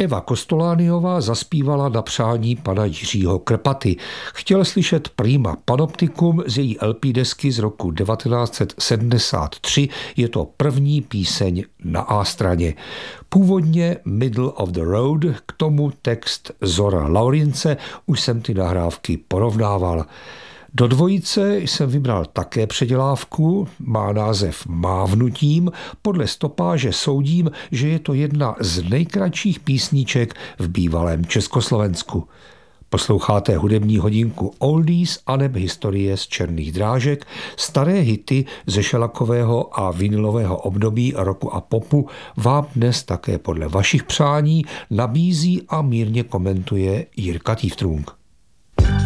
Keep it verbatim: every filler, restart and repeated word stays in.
Eva Kostolániová zaspívala na přání pana Jiřího Krpaty. Chtěl slyšet Prima Panoptikum z její el pé desky z roku devatenáct set sedmdesát tři. Je to první píseň na A straně. Původně Middle of the Road, k tomu text Zora Laurince, už jsem ty nahrávky porovnával. Do dvojice jsem vybral také předělávku, má název Mávnutím. Podle stopáže soudím, že je to jedna z nejkratších písniček v bývalém Československu. Posloucháte hudební hodinku Oldies aneb historie z černých drážek, staré hity ze šelakového a vinilového období roku a popu vám dnes také podle vašich přání nabízí a mírně komentuje Jirka Týftrung.